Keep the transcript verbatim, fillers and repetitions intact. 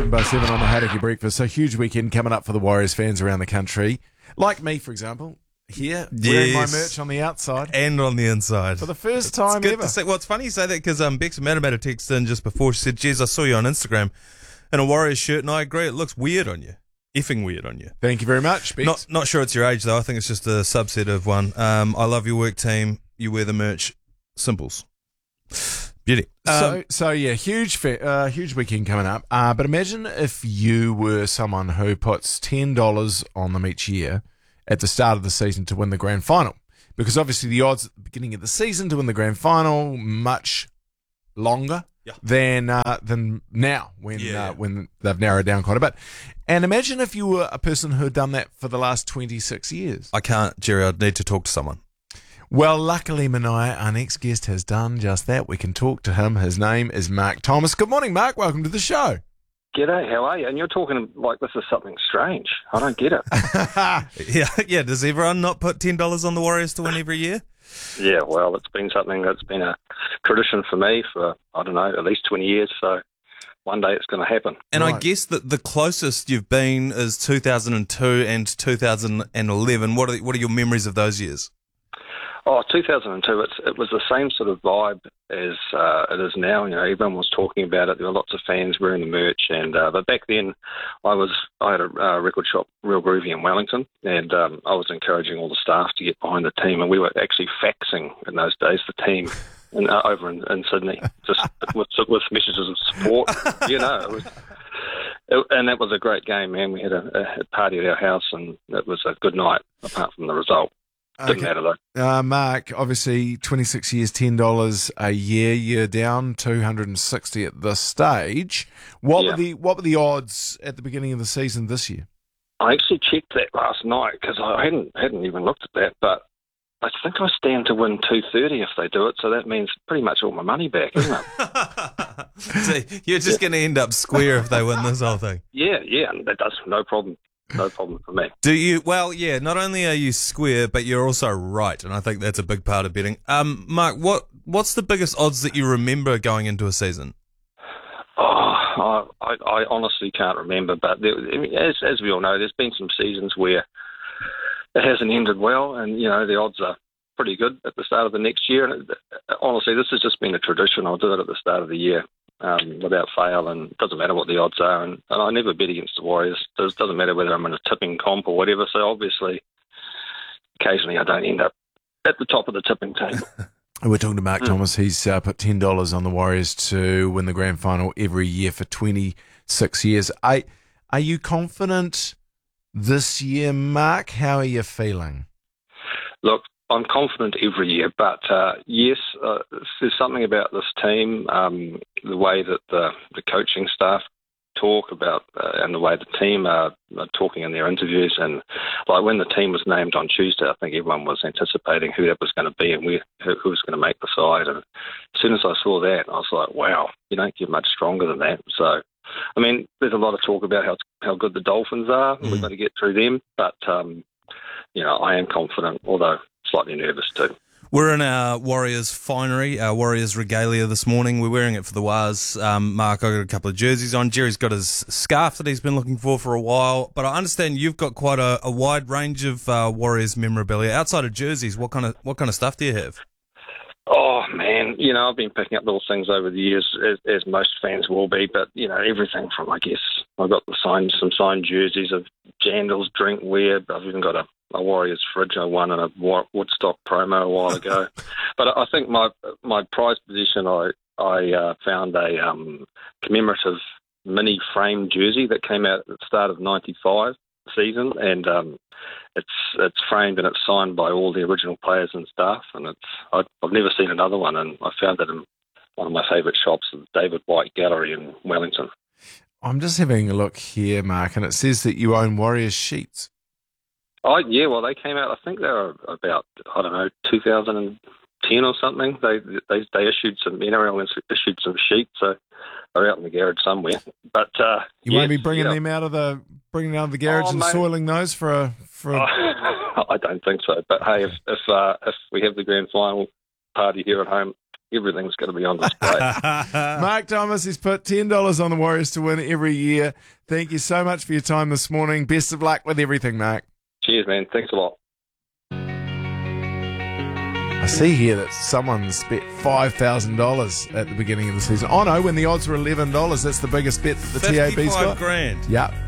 seven by seven on the Hauraki Breakfast. So huge weekend coming up for the Warriors fans around the country. Like me, for example, here, wearing my Yes. merch on the outside And on the inside. for the first time It's good ever. to see. Well, it's funny you say that because um, Bex Matamata texted in just before. She said, Jez, I saw you on Instagram in a Warriors shirt, and I agree, it looks weird on you. Effing weird on you. Thank you very much, Bex. Not not sure it's your age, though. I think it's just a subset of one. Um, I love your work team. You wear the merch. Simples. Beauty. So, Um, so yeah, huge, fa- uh, huge weekend coming up. Uh, but imagine if you were someone who puts ten dollars on them each year at the start of the season to win the grand final, because obviously the odds at the beginning of the season to win the grand final much longer Yeah. than uh, than now when Yeah, uh, yeah. when they've narrowed down quite a bit. And imagine if you were a person who had done that for the last twenty-six years. I can't, Jerry. I'd need to talk to someone. Well, luckily, Manai, our next guest, has done just that. We can talk to him. His name is Mark Thomas. Good morning, Mark. Welcome to the show. G'day, how are you? And you're talking like this is something strange. I don't get it. Yeah, yeah. Does everyone not put ten dollars on the Warriors to win every year? Yeah, well, it's been something that's been a tradition for me for, I don't know, at least twenty years. So one day it's going to happen. And I Right. guess that the closest you've been is two thousand two and two thousand eleven. What are what are your memories of those years? Oh, two thousand two, it's, it was the same sort of vibe as uh, it is now. You know, everyone was talking about it. There were lots of fans wearing the merch. And uh, but back then, I was I had a uh, record shop, Real Groovy in Wellington, and um, I was encouraging all the staff to get behind the team. And we were actually faxing in those days the team in, uh, over in, in Sydney, just with, with messages of support. You know, it was. It, and that was a great game, man. We had a, a party at our house, and it was a good night, apart from the result. Didn't Okay. matter, though. Uh, Mark, obviously, twenty-six years, ten dollars a year. You're down two hundred sixty at this stage. What Yeah. were the what were the odds at the beginning of the season this year? I actually checked that last night because I hadn't hadn't even looked at that, but I think I stand to win two thirty if they do it. So that means pretty much all my money back, isn't it? So you're just going to end up square if they win this whole thing. yeah, yeah, and that does no problem, no problem for me. Do you? Well, yeah. Not only are you square, but you're also right, and I think that's a big part of betting. Um, Mark, what what's the biggest odds that you remember going into a season? Oh, I, I, I honestly can't remember, but there, I mean, as as we all know, there's been some seasons where it hasn't ended well, and you know the odds are pretty good at the start of the next year. And it, honestly, this has just been a tradition. I'll do it at the start of the year um, without fail, and it doesn't matter what the odds are. And, and I never bet against the Warriors. It does, doesn't matter whether I'm in a tipping comp or whatever. So obviously, occasionally I don't end up at the top of the tipping table. We're talking to Mark Thomas. He's uh, put ten dollars on the Warriors to win the grand final every year for twenty-six years. Are, are you confident this year, Mark? How are you feeling? Look, I'm confident every year, but uh, yes, uh, there's something about this team, um, the way that the, the coaching staff talk about uh, and the way the team are, are talking in their interviews. And like when the team was named on Tuesday, I think everyone was anticipating who that was going to be and where, who, who was going to make the side. And as soon as I saw that, I was like, wow, you don't get much stronger than that. So, I mean, there's a lot of talk about how how good the Dolphins are. Mm. We've got to get through them. But, um, you know, I am confident, although slightly nervous too. We're in our Warriors finery, our Warriors regalia this morning. We're wearing it for the Waz. Um, Mark, I've got a couple of jerseys on. Jerry's got his scarf that he's been looking for for a while. But I understand you've got quite a, a wide range of uh, Warriors memorabilia. Outside of jerseys, what kind of what kind of stuff do you have? Oh, man, you know, I've been picking up little things over the years, as, as most fans will be, but, you know, everything from, I guess, I've got the signed, some signed jerseys of Jandals, drinkware. I've even got a, a Warriors fridge I won in a Wa- Woodstock promo a while ago. But I think my my prized possession, I, I uh, found a um, commemorative mini frame jersey that came out at the start of ninety-five season, and um, it's it's framed and it's signed by all the original players and staff, and it's I, I've never seen another one, and I found it in one of my favourite shops, the David White Gallery in Wellington. I'm just having a look here, Mark, and it says that you own Warriors sheets. Oh yeah, well they came out. I think they were about I don't know two thousand ten or something. They they they issued some N R L issued some sheets, so they're out in the garage somewhere. But uh, You yes, won't be bringing yeah. them out of the bringing them out of the garage Oh, and mate. soiling those for a for. A, Oh, I don't think so. But hey, if if, uh, if we have the grand final party here at home, everything's going to be on display. Mark Thomas has put ten dollars on the Warriors to win every year. Thank you so much for your time this morning. Best of luck with everything, Mark. Cheers, man. Thanks a lot. I see here that someone's bet five thousand dollars at the beginning of the season. Oh, no, when the odds were eleven dollars. That's the biggest bet that the T A B's got. grand. Yeah.